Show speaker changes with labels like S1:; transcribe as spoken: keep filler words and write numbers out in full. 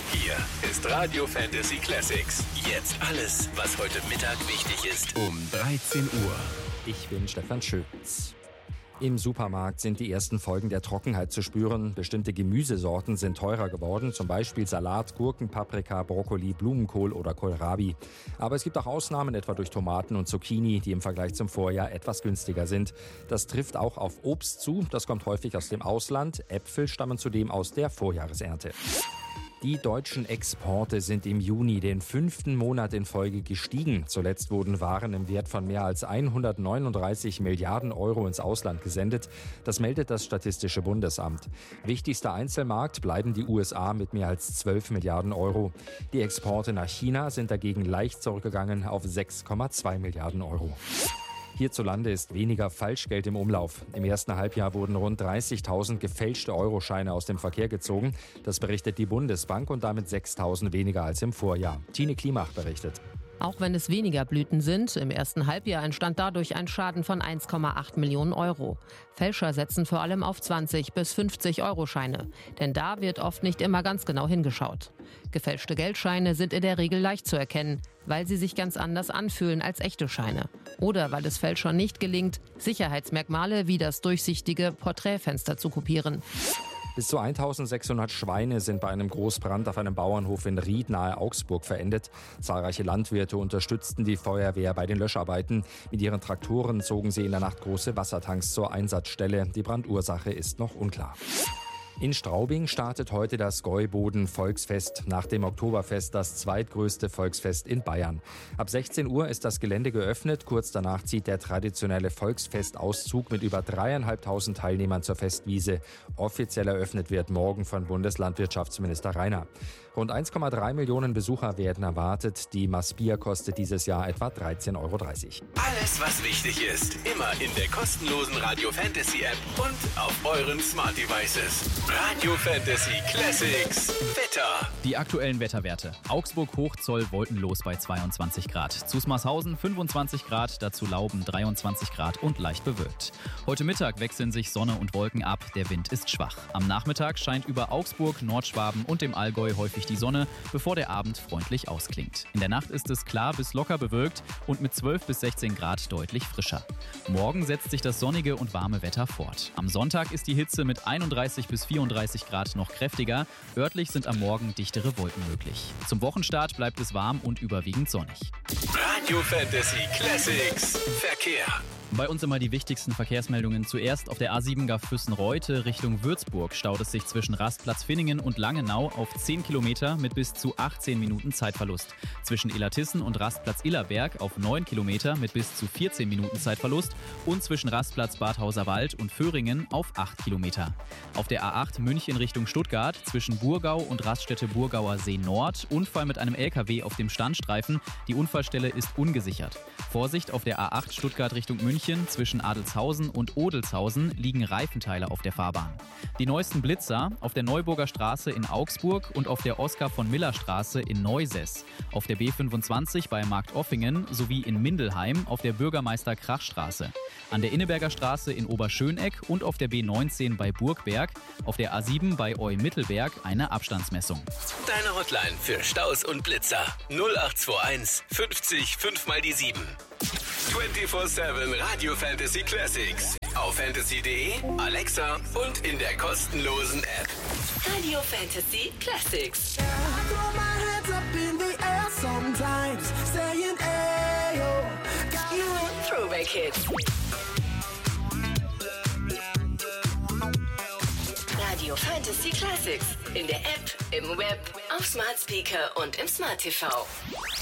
S1: Hier ist Radio Fantasy Classics. Jetzt alles, was heute Mittag wichtig ist, um dreizehn Uhr.
S2: Ich bin Stefan Schütz. Im Supermarkt sind die ersten Folgen der Trockenheit zu spüren. Bestimmte Gemüsesorten sind teurer geworden, zum Beispiel Salat, Gurken, Paprika, Brokkoli, Blumenkohl oder Kohlrabi. Aber es gibt auch Ausnahmen, etwa durch Tomaten und Zucchini, die im Vergleich zum Vorjahr etwas günstiger sind. Das trifft auch auf Obst zu, das kommt häufig aus dem Ausland. Äpfel stammen zudem aus der Vorjahresernte. Die deutschen Exporte sind im Juni den fünften Monat in Folge gestiegen. Zuletzt wurden Waren im Wert von mehr als hundertneununddreißig Milliarden Euro ins Ausland gesendet. Das meldet das Statistische Bundesamt. Wichtigster Einzelmarkt bleiben die U S A mit mehr als zwölf Milliarden Euro. Die Exporte nach China sind dagegen leicht zurückgegangen auf sechs Komma zwei Milliarden Euro. Hierzulande ist weniger Falschgeld im Umlauf. Im ersten Halbjahr wurden rund dreißigtausend gefälschte Euroscheine aus dem Verkehr gezogen. Das berichtet die Bundesbank und damit sechstausend weniger als im Vorjahr. Tine Klimach berichtet.
S3: Auch wenn es weniger Blüten sind, im ersten Halbjahr entstand dadurch ein Schaden von eins Komma acht Millionen Euro. Fälscher setzen vor allem auf zwanzig bis fünfzig Euro-Scheine, denn da wird oft nicht immer ganz genau hingeschaut. Gefälschte Geldscheine sind in der Regel leicht zu erkennen, weil sie sich ganz anders anfühlen als echte Scheine. Oder weil es Fälschern nicht gelingt, Sicherheitsmerkmale wie das durchsichtige Porträtfenster zu kopieren.
S2: Bis zu eintausendsechshundert Schweine sind bei einem Großbrand auf einem Bauernhof in Ried nahe Augsburg verendet. Zahlreiche Landwirte unterstützten die Feuerwehr bei den Löscharbeiten. Mit ihren Traktoren zogen sie in der Nacht große Wassertanks zur Einsatzstelle. Die Brandursache ist noch unklar. In Straubing startet heute das Gäuboden-Volksfest, nach dem Oktoberfest das zweitgrößte Volksfest in Bayern. Ab sechzehn Uhr ist das Gelände geöffnet. Kurz danach zieht der traditionelle Volksfestauszug mit über dreieinhalbtausend Teilnehmern zur Festwiese. Offiziell eröffnet wird morgen von Bundeslandwirtschaftsminister Rainer. Rund eins Komma drei Millionen Besucher werden erwartet. Die Maßbier kostet dieses Jahr etwa dreizehn Euro dreißig.
S1: Alles, was wichtig ist, immer in der kostenlosen Radio Fantasy App und auf euren Smart Devices. Radio Fantasy Classics Wetter.
S4: Die aktuellen Wetterwerte. Augsburg Hochzoll wolkenlos bei zweiundzwanzig Grad. Zusmarshausen fünfundzwanzig Grad, dazu Lauben dreiundzwanzig Grad und leicht bewölkt. Heute Mittag wechseln sich Sonne und Wolken ab, der Wind ist schwach. Am Nachmittag scheint über Augsburg, Nordschwaben und dem Allgäu häufig die Sonne, bevor der Abend freundlich ausklingt. In der Nacht ist es klar bis locker bewölkt und mit zwölf bis sechzehn Grad deutlich frischer. Morgen setzt sich das sonnige und warme Wetter fort. Am Sonntag ist die Hitze mit einunddreißig bis vierunddreißig Grad noch kräftiger. Örtlich sind am Morgen dichtere Wolken möglich. Zum Wochenstart bleibt es warm und überwiegend sonnig.
S1: Radio Fantasy Classics Verkehr.
S4: Bei uns immer die wichtigsten Verkehrsmeldungen. Zuerst auf der A sieben Gaf-Füssen-Reute Richtung Würzburg staut es sich zwischen Rastplatz Finningen und Langenau auf zehn Kilometer mit bis zu achtzehn Minuten Zeitverlust. Zwischen Illertissen und Rastplatz Illerberg auf neun Kilometer mit bis zu vierzehn Minuten Zeitverlust und zwischen Rastplatz Badhauser Wald und Föhringen auf acht Kilometer. Auf der A acht München Richtung Stuttgart zwischen Burgau und Raststätte Burgauer See Nord Unfall mit einem L K W auf dem Standstreifen. Die Unfallstelle ist ungesichert. Vorsicht auf der A acht Stuttgart Richtung München. Zwischen Adelshausen und Odelshausen liegen Reifenteile auf der Fahrbahn. Die neuesten Blitzer auf der Neuburger Straße in Augsburg und auf der Oskar von Miller Straße in Neusäß. Auf der B fünfundzwanzig bei Markt Offingen sowie in Mindelheim auf der Bürgermeister Krach Straße. An der Inneberger Straße in Oberschöneck und auf der B neunzehn bei Burgberg. Auf der A sieben bei Eu-Mittelberg eine Abstandsmessung.
S1: Deine Hotline für Staus und Blitzer null acht zwei eins fünfzig fünf mal die sieben. vierundzwanzig sieben Radio Fantasy Classics. Auf fantasy punkt de, Alexa und in der kostenlosen App.
S5: Radio Fantasy Classics. Throwback Hits. Radio Fantasy Classics. In der App, im Web, auf Smart Speaker und im Smart T V.